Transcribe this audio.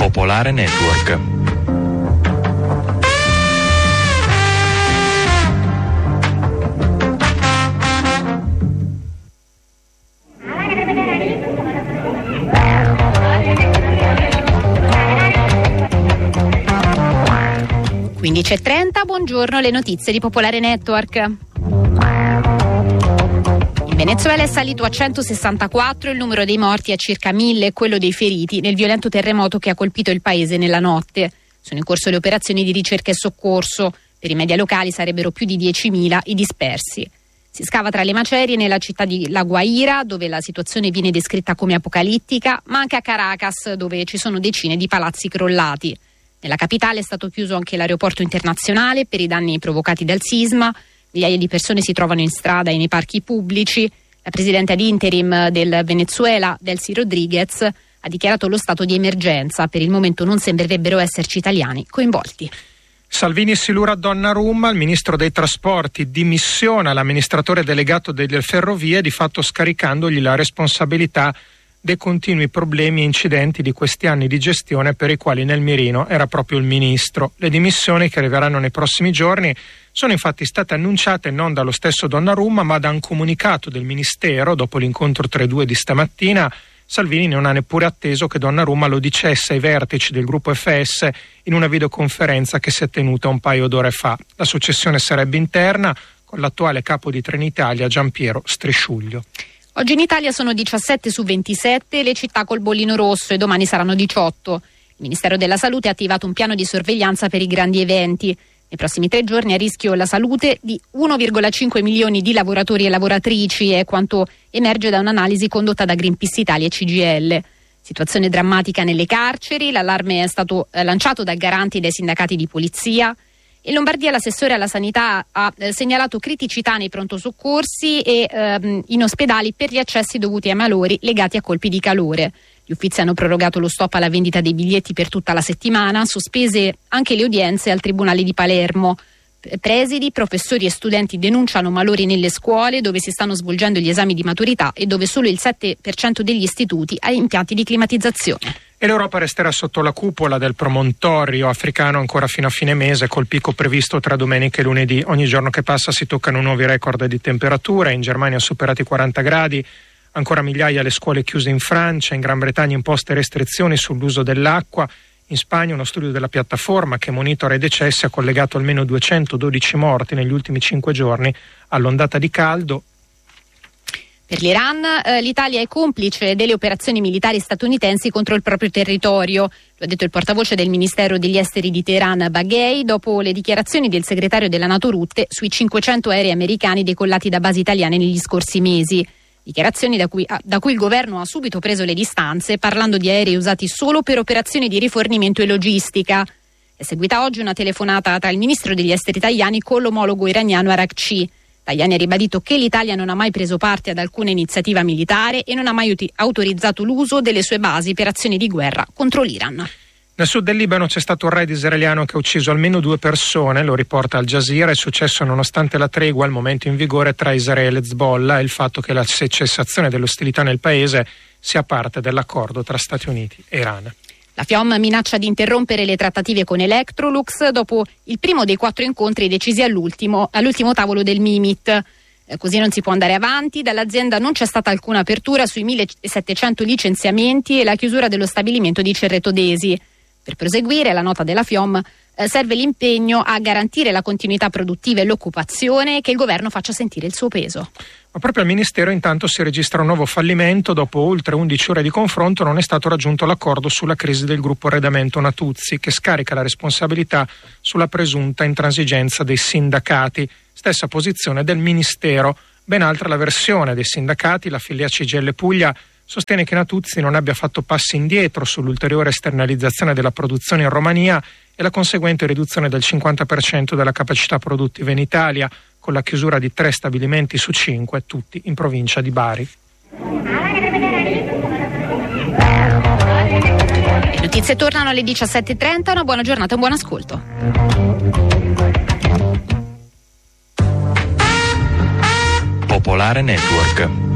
Popolare Network. Quindi 15:30, buongiorno, le notizie di Popolare Network. In Venezuela è salito a 164 il numero dei morti, a circa 1000 e quello dei feriti nel violento terremoto che ha colpito il paese nella notte. Sono in corso le operazioni di ricerca e soccorso. Per i media locali sarebbero più di 10.000 i dispersi. Si scava tra le macerie nella città di La Guaira, dove la situazione viene descritta come apocalittica, ma anche a Caracas, dove ci sono decine di palazzi crollati. Nella capitale è stato chiuso anche l'aeroporto internazionale per i danni provocati dal sisma. Migliaia di persone si trovano in strada e nei parchi pubblici. La presidente ad interim del Venezuela, Delcy Rodriguez, ha dichiarato lo stato di emergenza. Per il momento non sembrerebbero esserci italiani coinvolti. Salvini silura Donnarumma, il ministro dei trasporti dimissiona l'amministratore delegato delle ferrovie, di fatto scaricandogli la responsabilità dei continui problemi e incidenti di questi anni di gestione, per i quali nel mirino era proprio il ministro. Le dimissioni, che arriveranno nei prossimi giorni, sono infatti state annunciate non dallo stesso Donnarumma ma da un comunicato del ministero. Dopo l'incontro tra i due di stamattina, Salvini non ha neppure atteso che Donnarumma lo dicesse ai vertici del gruppo FS in una videoconferenza che si è tenuta un paio d'ore fa. La successione sarebbe interna, con l'attuale capo di Trenitalia Giampiero Strisciuglio. Oggi in Italia sono 17 su 27 le città col bollino rosso e domani saranno 18. Il Ministero della Salute ha attivato un piano di sorveglianza per i grandi eventi. Nei prossimi 3 giorni a rischio la salute di 1,5 milioni di lavoratori e lavoratrici, è quanto emerge da un'analisi condotta da Greenpeace Italia e CGIL. Situazione drammatica nelle carceri, l'allarme è stato lanciato dai garanti e dai sindacati di polizia. In Lombardia l'assessore alla sanità ha segnalato criticità nei pronto soccorsi e in ospedali per gli accessi dovuti ai malori legati a colpi di calore. Gli uffizi hanno prorogato lo stop alla vendita dei biglietti per tutta la settimana, sospese anche le udienze al Tribunale di Palermo. Presidi, professori e studenti denunciano malori nelle scuole dove si stanno svolgendo gli esami di maturità e dove solo il 7% degli istituti ha impianti di climatizzazione. E l'Europa resterà sotto la cupola del promontorio africano ancora fino a fine mese, col picco previsto tra domenica e lunedì. Ogni giorno che passa si toccano nuovi record di temperatura. In Germania superati i 40 gradi, ancora migliaia le scuole chiuse in Francia, in Gran Bretagna imposte restrizioni sull'uso dell'acqua. In Spagna uno studio della piattaforma che monitora i decessi ha collegato almeno 212 morti negli ultimi 5 giorni all'ondata di caldo. Per l'Iran, l'Italia è complice delle operazioni militari statunitensi contro il proprio territorio. Lo ha detto il portavoce del Ministero degli Esteri di Teheran, Baghei, dopo le dichiarazioni del segretario della NATO Rutte sui 500 aerei americani decollati da basi italiane negli scorsi mesi. Dichiarazioni da cui il governo ha subito preso le distanze, parlando di aerei usati solo per operazioni di rifornimento e logistica. È seguita oggi una telefonata tra il ministro degli esteri Tajani con l'omologo iraniano Arakci. Tajani ha ribadito che l'Italia non ha mai preso parte ad alcuna iniziativa militare e non ha mai autorizzato l'uso delle sue basi per azioni di guerra contro l'Iran. Nel sud del Libano c'è stato un raid israeliano che ha ucciso almeno 2 persone, lo riporta Al Jazeera. È successo nonostante la tregua al momento in vigore tra Israele e Hezbollah e il fatto che la cessazione delle ostilità nel paese sia parte dell'accordo tra Stati Uniti e Iran. La FIOM minaccia di interrompere le trattative con Electrolux dopo il primo dei 4 incontri decisi all'ultimo tavolo del Mimit. Così non si può andare avanti. Dall'azienda non c'è stata alcuna apertura sui 1.700 licenziamenti e la chiusura dello stabilimento di Cerreto d'Esi. Per proseguire, la nota della FIOM serve l'impegno a garantire la continuità produttiva e l'occupazione e che il governo faccia sentire il suo peso. Ma proprio al Ministero intanto si registra un nuovo fallimento. Dopo oltre 11 ore di confronto non è stato raggiunto l'accordo sulla crisi del gruppo Arredamento Natuzzi, che scarica la responsabilità sulla presunta intransigenza dei sindacati. Stessa posizione del Ministero. Ben altra la versione dei sindacati. La filiale CGIL Puglia sostiene che Natuzzi non abbia fatto passi indietro sull'ulteriore esternalizzazione della produzione in Romania e la conseguente riduzione del 50% della capacità produttiva in Italia, con la chiusura di 3 stabilimenti su 5, tutti in provincia di Bari. Le notizie tornano alle 17:30, una buona giornata e un buon ascolto. Popolare Network.